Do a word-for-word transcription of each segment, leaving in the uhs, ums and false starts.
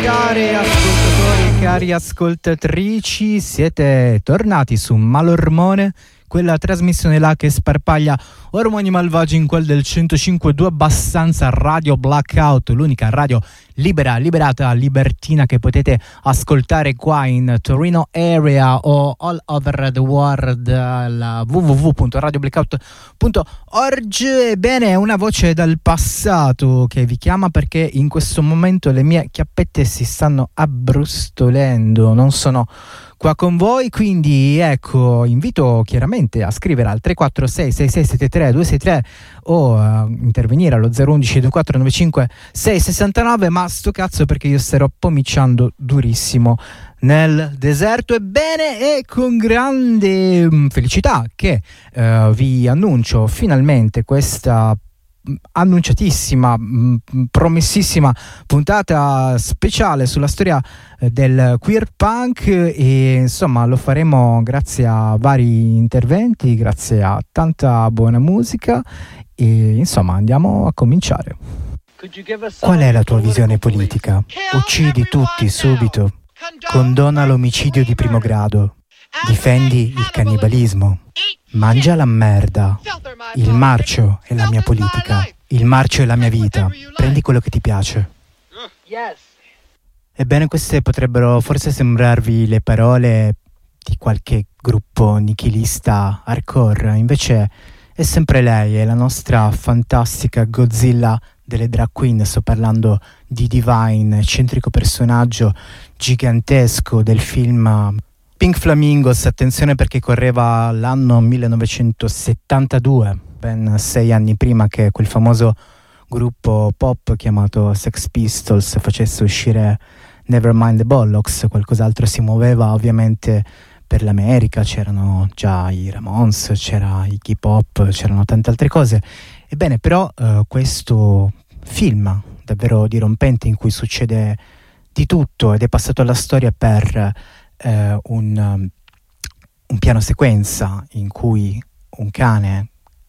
Cari ascoltatori e cari ascoltatrici, siete tornati su Malormone, quella trasmissione là che sparpaglia ormoni malvagi in quel del centocinque virgola due abbastanza Radio Blackout, l'unica radio libera, liberata, libertina che potete ascoltare qua in Torino area o all over the world, la w w w punto radio blackout punto org. Ebbene, una voce dal passato che vi chiama perché in questo momento le mie chiappette si stanno abbrustolendo, non sono qua con voi, quindi ecco, invito chiaramente a scrivere al tre quattro sei sei sei sette tre due sei tre o a intervenire allo zero uno uno due quattro nove cinque sei sei nove, ma sto cazzo perché io starò pomiciando durissimo nel deserto. Ebbene, e con grande felicità che uh, vi annuncio finalmente questa annunciatissima, promessissima puntata speciale sulla storia del queer punk, e insomma lo faremo grazie a vari interventi, grazie a tanta buona musica, e insomma andiamo a cominciare. Qual è la tua visione politica? Uccidi tutti subito, condona l'omicidio di primo grado, difendi il cannibalismo, mangia la merda. Il marcio è la mia politica, il marcio è la mia vita, prendi quello che ti piace. Ebbene, queste potrebbero forse sembrarvi le parole di qualche gruppo nichilista hardcore, invece è sempre lei, è la nostra fantastica Godzilla delle drag queen. Sto parlando di Divine, eccentrico personaggio gigantesco del film Pink Flamingos. Attenzione perché correva l'anno millenovecentosettantadue, ben sei anni prima che quel famoso gruppo pop chiamato Sex Pistols facesse uscire Nevermind the Bollocks. Qualcos'altro si muoveva ovviamente per l'America, c'erano già i Ramones, c'era Iggy Pop, c'erano tante altre cose. Ebbene, però eh, questo film davvero dirompente in cui succede di tutto ed è passato alla storia per eh, un, un piano sequenza in cui un cane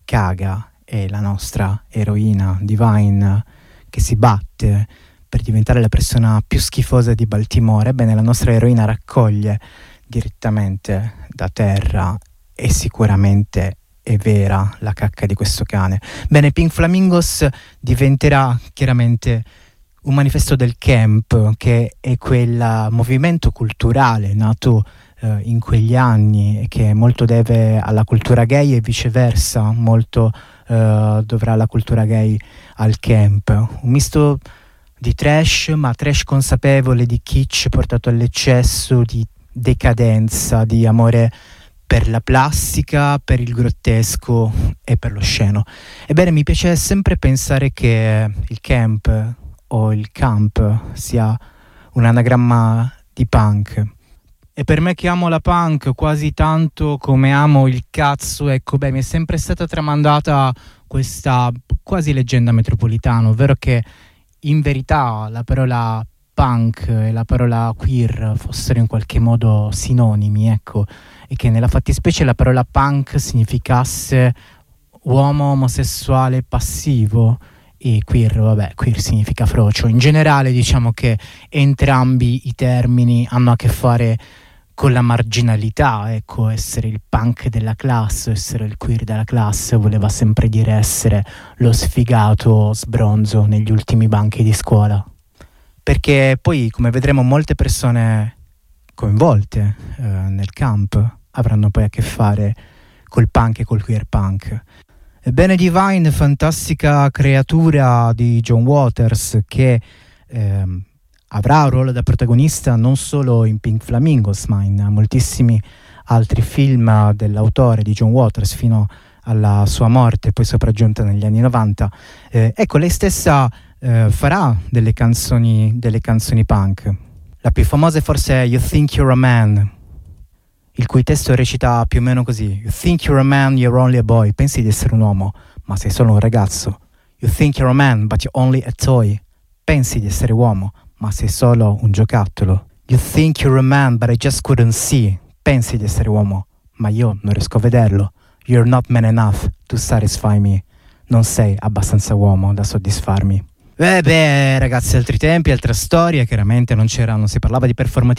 caga e la nostra eroina Divine che si batte per diventare la persona più schifosa di Baltimore. Ebbene, la nostra eroina raccoglie direttamente da terra e sicuramente è vera la cacca di questo cane. Bene, Pink Flamingos diventerà chiaramente un manifesto del camp, che è quel movimento culturale nato eh, in quegli anni e che molto deve alla cultura gay e viceversa, molto eh, dovrà la cultura gay al camp. Un misto di trash, ma trash consapevole, di kitsch portato all'eccesso, di decadenza, di amore per la plastica, per il grottesco e per lo sceno. Ebbene, mi piace sempre pensare che il camp o il camp sia un anagramma di punk. E per me, che amo la punk quasi tanto come amo il cazzo, ecco, beh, mi è sempre stata tramandata questa quasi leggenda metropolitana, ovvero che in verità la parola punk e la parola queer fossero in qualche modo sinonimi, ecco, e che nella fattispecie la parola punk significasse uomo omosessuale passivo e queer, vabbè, queer significa frocio. In generale diciamo che entrambi i termini hanno a che fare con la marginalità, ecco, essere il punk della classe, essere il queer della classe voleva sempre dire essere lo sfigato sbronzo negli ultimi banchi di scuola. Perché poi, come vedremo, molte persone coinvolte eh, nel camp avranno poi a che fare col punk e col queer punk. Ebbene, Divine, fantastica creatura di John Waters, che eh, avrà un ruolo da protagonista non solo in Pink Flamingos, ma in moltissimi altri film dell'autore di John Waters fino alla sua morte, poi sopraggiunta negli anni novanta. Eh, ecco, lei stessa Uh, farà delle canzoni delle canzoni punk. La più famosa è forse You Think You're a Man, il cui testo recita più o meno così: You think you're a man, you're only a boy. Pensi di essere un uomo, ma sei solo un ragazzo. You think you're a man, but you're only a toy. Pensi di essere uomo, ma sei solo un giocattolo. You think you're a man, but I just couldn't see. Pensi di essere uomo, ma io non riesco a vederlo. You're not man enough to satisfy me. Non sei abbastanza uomo da soddisfarmi. Eh beh, ragazzi, altri tempi, altra storia, chiaramente non c'era, non si parlava di performative